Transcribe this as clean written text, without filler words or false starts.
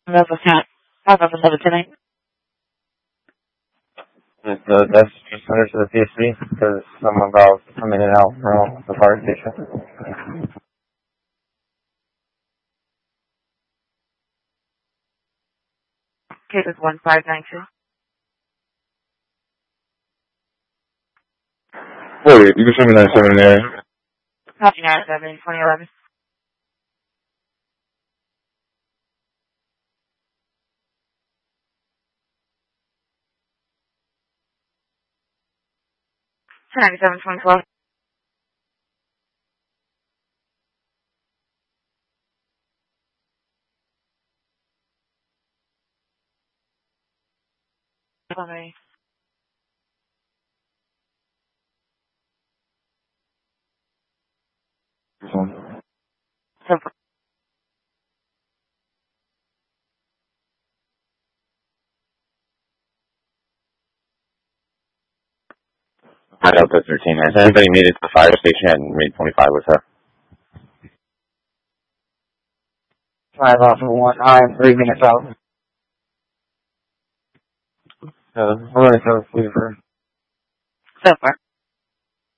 That's not. I've got another tonight. That's just under to the PSC because someone about coming in and out from the fire station. Case is 1592. Wait, you can show me 97 in there. Copy 97, 2011. Two 97, 2012. Okay. So, I got the 13. Has anybody made it to the fire station and made 25 with her? 5 off of 1. I'm 3 minutes out. I'm running for the so far.